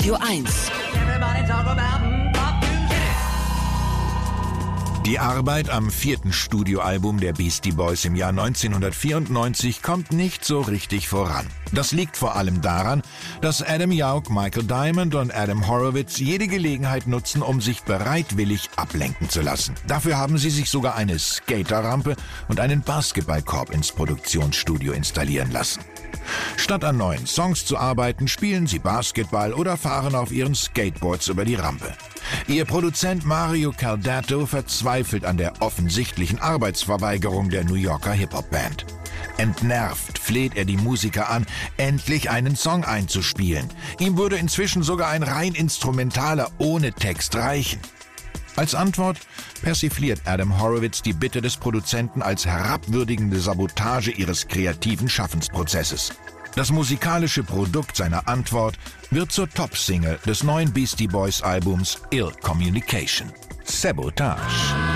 Radio 1. Die Arbeit am 4. Studioalbum der Beastie Boys im Jahr 1994 kommt nicht so richtig voran. Das liegt vor allem daran, dass Adam Yauch, Michael Diamond und Adam Horovitz jede Gelegenheit nutzen, um sich bereitwillig ablenken zu lassen. Dafür haben sie sich sogar eine Skaterrampe und einen Basketballkorb ins Produktionsstudio installieren lassen. Statt an neuen Songs zu arbeiten, spielen sie Basketball oder fahren auf ihren Skateboards über die Rampe. Ihr Produzent Mario Caldato verzweifelt an der offensichtlichen Arbeitsverweigerung der New Yorker Hip-Hop-Band. Entnervt fleht er die Musiker an, endlich einen Song einzuspielen. Ihm würde inzwischen sogar ein rein instrumentaler ohne Text reichen. Als Antwort persifliert Adam Horovitz die Bitte des Produzenten als herabwürdigende Sabotage ihres kreativen Schaffensprozesses. Das musikalische Produkt seiner Antwort wird zur Top-Single des neuen Beastie Boys Albums Ill Communication. Sabotage.